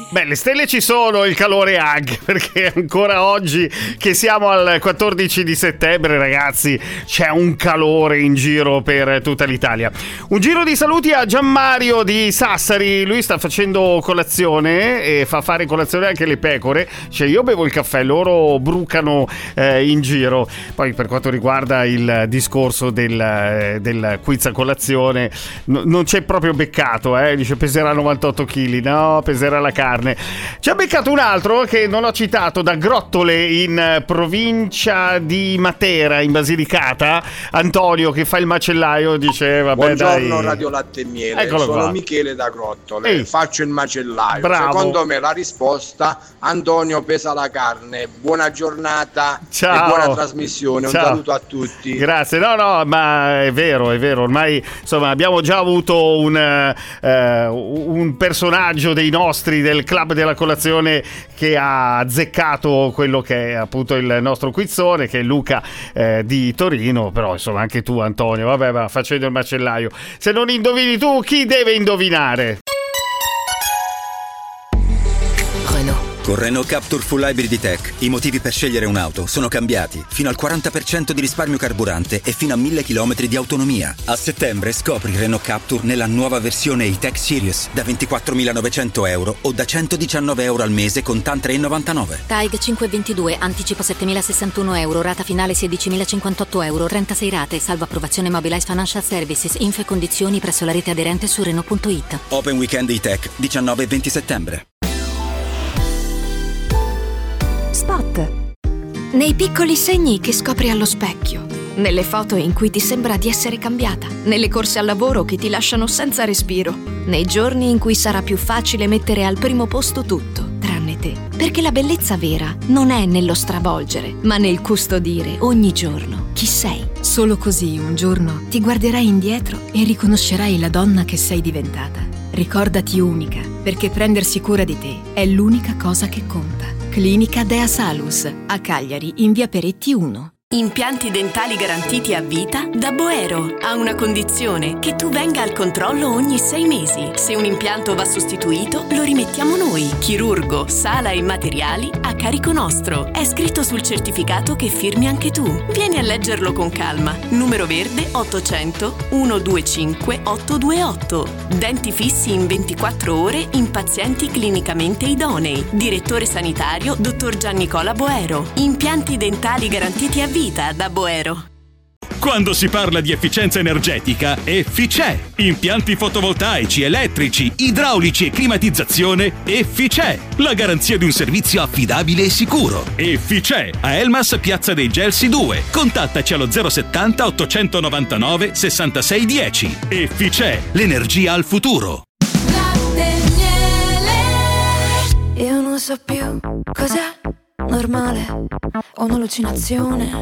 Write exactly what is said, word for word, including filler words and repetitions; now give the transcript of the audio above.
Beh, le stelle ci sono, il calore anche, perché ancora oggi che siamo al quattordici di settembre, ragazzi, c'è un calore in giro per tutta l'Italia. Un giro di saluti a Gianmario di Sassari, lui sta facendo colazione e fa fare colazione anche le pecore, cioè io bevo il caffè, loro brucano eh, in giro. Poi per quanto riguarda il discorso del, del quiz a colazione, n- non c'è proprio beccato, eh? Dice peserà novantotto chili, no, peserà la carne. Ci ha beccato un altro che non ho citato, da Grottole in provincia di Matera, in Basilicata, Antonio che fa il macellaio, dice vabbè buongiorno dai. Radio Latte e Miele. Eccolo sono qua. Michele da Grottole. Ehi. Faccio il macellaio. Bravo. Secondo me la risposta: Antonio pesa la carne. Buona giornata. Ciao. E buona trasmissione. Ciao. Un saluto a tutti. Grazie. No, no, ma è vero, è vero. Ormai insomma abbiamo già avuto un, eh, un personaggio dei nostri del club della colazione che ha azzeccato quello che è appunto il nostro quizzone, che è Luca eh, di Torino. Però insomma anche tu, Antonio, vabbè, va facendo il macellaio. Se non indovini tu, chi deve indovinare? Con Renault Captur Full Hybrid E-Tech i motivi per scegliere un'auto sono cambiati. Fino al quaranta per cento di risparmio carburante e fino a mille chilometri di autonomia. A settembre scopri Renault Captur nella nuova versione E-Tech Series da ventiquattromilanovecento euro o da centodiciannove euro al mese con TAN tre virgola novantanove. T A I G cinquecentoventidue, anticipo settemilasessantuno euro, rata finale sedicimilacinquantotto euro, trentasei rate, salvo approvazione Mobilize Financial Services, info e condizioni presso la rete aderente su Renault punto it. Open Weekend E-Tech diciannove e venti settembre. Spot. Nei piccoli segni che scopri allo specchio, nelle foto in cui ti sembra di essere cambiata, nelle corse al lavoro che ti lasciano senza respiro, nei giorni in cui sarà più facile mettere al primo posto tutto, tranne te. Perché la bellezza vera non è nello stravolgere, ma nel custodire ogni giorno chi sei. Solo così un giorno ti guarderai indietro e riconoscerai la donna che sei diventata. Ricordati unica, perché prendersi cura di te è l'unica cosa che conta. Clinica Dea Salus, a Cagliari, in via Peretti uno. Impianti dentali garantiti a vita da Boero. Ha una condizione: che tu venga al controllo ogni sei mesi. Se un impianto va sostituito, lo rimettiamo noi. Chirurgo, sala e materiali a carico nostro. È scritto sul certificato che firmi anche tu. Vieni a leggerlo con calma. Numero verde ottocento centodventicinque ottocentodventotto. Denti fissi in ventiquattro ore in pazienti clinicamente idonei. Direttore sanitario dottor Giannicola Boero. Impianti dentali garantiti a vita da Boero. Quando si parla di efficienza energetica, Efficè. Impianti fotovoltaici, elettrici, idraulici e climatizzazione, Efficè. La garanzia di un servizio affidabile e sicuro. Efficè. A Elmas, Piazza dei Gelsi due. Contattaci allo zero settanta ottocentonovantanove sessantasei dieci. Efficè. L'energia al futuro. Io non so più cos'è normale o un'allucinazione.